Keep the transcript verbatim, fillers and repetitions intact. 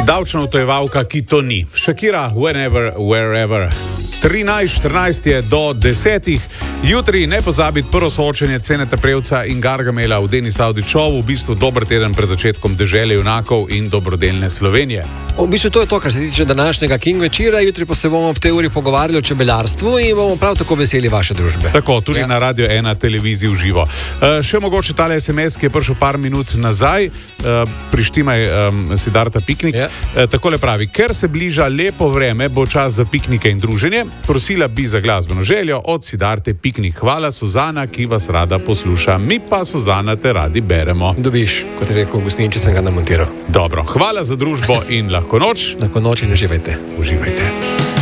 Davčna utajevalka, ki to ni. Shakira, whenever, wherever. trinajst štirinajst je do desetih. Jutri ne pozabiti prvo soočenje Ceneta Prevca in Gargamela v Denis Audi Show, v bistvu dober teden pred začetkom Dežele junakov in dobrodelne Slovenije. V bistvu to je to, kar se tiče današnjega King večera. Jutri pa se bomo ob tej uri pogovarjali o čebelarstvu in bomo prav tako veseli vaše družbe. Tako, tudi ja. Na Radio ena televiziji v živo. Uh, še mogoče tale es em es, ki je prišel par minut nazaj, uh, prištimaj um, Siddharta Piknik. Ja. Uh, takole pravi, ker se bliža lepo vreme, bo čas za piknike in druženje. Prosila bi za glasbeno željo od Siddharte Piknik. Hvala, Suzana, ki vas rada posluša. Mi pa, Suzana, te radi beremo. Dobiš, kot je rekel Gustin, če sem ga namontiral. Dobro, hvala za družbo in lahko noč. Lahko noč in uživajte. Uživajte.